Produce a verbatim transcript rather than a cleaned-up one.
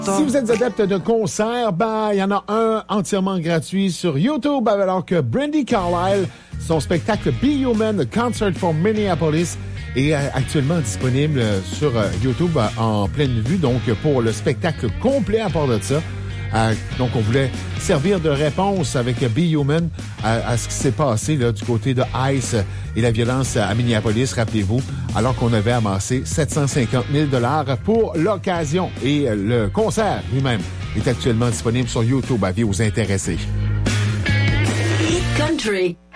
Si vous êtes adepte de concerts, ben, il y en a un entièrement gratuit sur YouTube, alors que Brandi Carlile, son spectacle Be Human, The Concert for Minneapolis, est actuellement disponible sur YouTube en pleine vue. Donc, pour le spectacle complet à part de ça, Euh, donc, on voulait servir de réponse avec Be Human à, à ce qui s'est passé là, du côté de ICE et la violence à Minneapolis, rappelez-vous, alors qu'on avait amassé sept cent cinquante mille dollars pour l'occasion. Et le concert lui-même est actuellement disponible sur YouTube. Avis aux intéressés. Country.